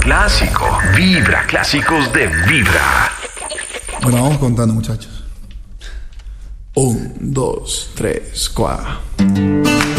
clásico. Vibra Clásicos de Vibra. Bueno, vamos contando, muchachos. 1, 2, 3, 4.